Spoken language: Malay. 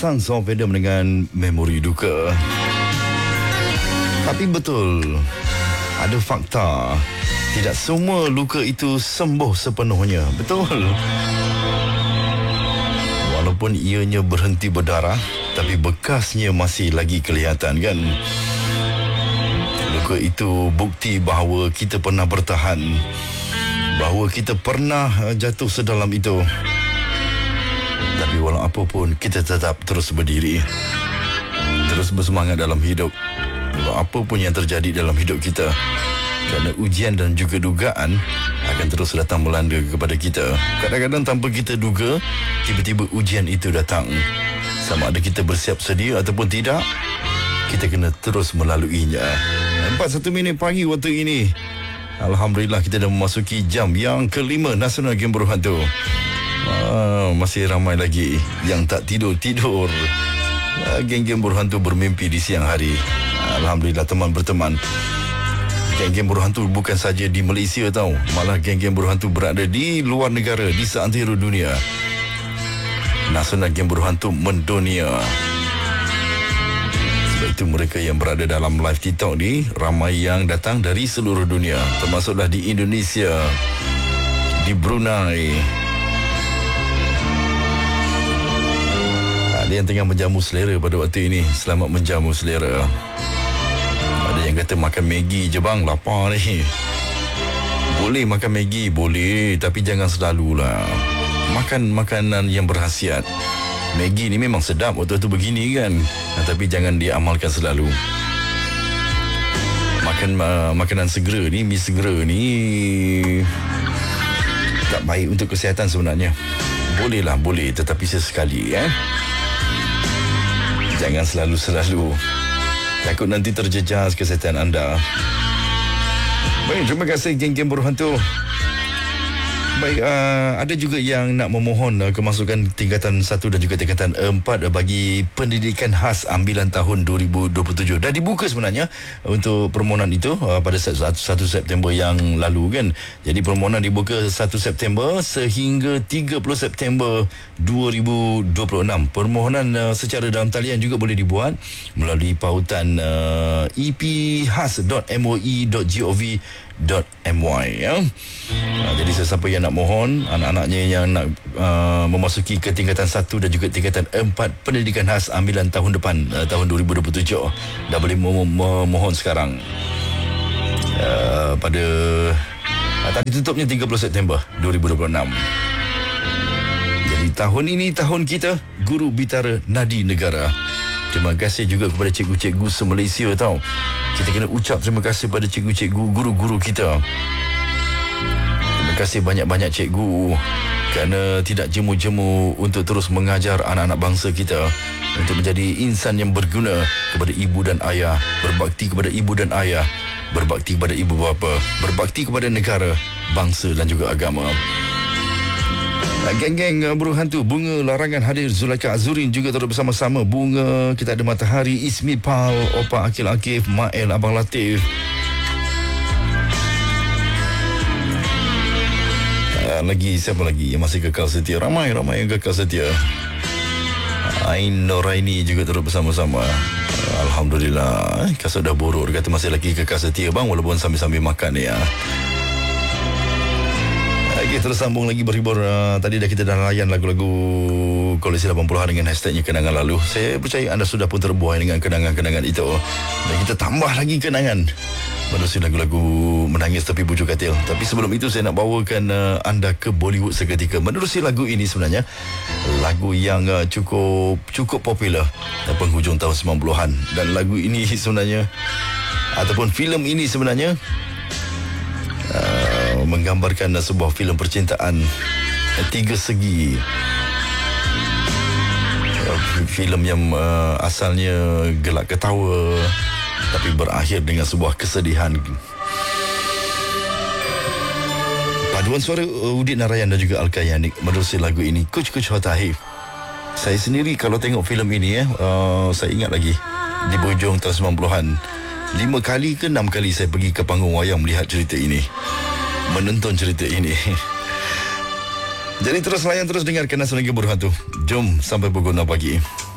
Sons of Adam dengan Memori Duka. Tapi betul, ada fakta, tidak semua luka itu sembuh sepenuhnya. Betul. Walaupun ianya berhenti berdarah, tapi bekasnya masih lagi kelihatan, kan? Luka itu bukti bahawa kita pernah bertahan, bahawa kita pernah jatuh sedalam itu. Tapi walau apa pun, kita tetap terus berdiri, terus bersemangat dalam hidup. Walau apa pun yang terjadi dalam hidup kita, kerana ujian dan juga dugaan akan terus datang melanda kepada kita. Kadang-kadang tanpa kita duga, tiba-tiba ujian itu datang. Sama ada kita bersiap sedia ataupun tidak, kita kena terus melaluinya. 4:01 pagi waktu ini. Alhamdulillah, kita dah memasuki jam yang kelima Nasional Game Berhantu. Masih ramai lagi yang tak tidur-tidur. Geng-geng berhantu bermimpi di siang hari. Alhamdulillah, teman berteman. Geng-geng berhantu bukan saja di Malaysia tau, malah geng-geng berhantu berada di luar negara, di seantero dunia. Nasional Game Berhantu mendunia. Sebab itu mereka yang berada dalam live TikTok ni, ramai yang datang dari seluruh dunia, termasuklah di Indonesia, di Brunei. Ada yang tengah menjamu selera pada waktu ini. Selamat menjamu selera. Ada yang kata makan Maggi je bang, lapar ni. Boleh makan Maggi, boleh, tapi jangan selalulah. Makan makanan yang berkhasiat. Maggi ni memang sedap waktu-waktu begini, kan? Tapi jangan diamalkan selalu. Makanan segera ni, mi segera ni tak baik untuk kesihatan sebenarnya. Bolehlah, boleh, tetapi sesekali, jangan selalu-selalu. Takut nanti terjejas kesihatan anda. Baik, terima kasih geng-geng berhantu. Baik, ada juga yang nak memohon kemasukan tingkatan 1 dan juga tingkatan 4 bagi pendidikan khas ambilan tahun 2027. Dah dibuka sebenarnya untuk permohonan itu pada 1 September yang lalu, kan. Jadi permohonan dibuka 1 September sehingga 30 September 2026. Permohonan secara dalam talian juga boleh dibuat melalui pautan ephas.moi.gov.my, ya. Jadi sesiapa yang nak mohon, anak-anaknya yang nak memasuki ke tingkatan 1 dan juga tingkatan 4 pendidikan khas ambilan tahun depan, tahun 2027, dah boleh memohon sekarang. Pada tadi tutupnya 30 September 2026. Jadi tahun ini tahun kita, Guru Bitara Nadi Negara. Terima kasih juga kepada cikgu-cikgu se-Malaysia tau. Kita kena ucap terima kasih pada cikgu-cikgu, guru-guru kita. Terima kasih banyak-banyak cikgu kerana tidak jemu-jemu untuk terus mengajar anak-anak bangsa kita untuk menjadi insan yang berguna kepada ibu dan ayah, berbakti kepada ibu dan ayah, berbakti kepada ibu bapa, berbakti kepada negara, bangsa dan juga agama. Geng-geng berhantu, Bunga Larangan hadir, Zulaika Azurin juga turut bersama-sama. Bunga, kita ada Matahari, Ismi Pal, Opa Akil Akif, Mael, Abang Latif. Lagi siapa lagi yang masih kekal setia? Ramai yang kekal setia. Ain Noraini juga turut bersama-sama. Alhamdulillah. Kasut dah borok, dia kata masih lagi kekal setia bang, walaupun sambil-sambil makan ya. Okay, terus sambung lagi berhibur. Tadi kita dah layan lagu-lagu koleksi 80-an dengan hashtagnya kenangan lalu. Saya percaya anda sudah pun terbuai dengan kenangan-kenangan itu. Dan kita tambah lagi kenangan menerusi lagu-lagu menangis tepi bujur katil. Tapi sebelum itu saya nak bawakan anda ke Bollywood seketika. Menerusi lagu ini sebenarnya lagu yang cukup popular penghujung tahun 90-an. Dan lagu ini sebenarnya, ataupun filem ini sebenarnya menggambarkan sebuah filem percintaan tiga segi. Filem yang asalnya gelak ketawa tapi berakhir dengan sebuah kesedihan. Paduan suara Udit Narayan dan juga Alka Yanik menerusi lagu ini, Kuch Kuch Hota Hai. Saya sendiri kalau tengok filem ini saya ingat lagi di hujung tahun 90-an, 5 kali ke 6 kali saya pergi ke panggung wayang melihat cerita ini, menonton cerita ini. Jadi terus layan, terus dengarkan Nasional Game Berhantu. Jom sampai pukul 6 pagi.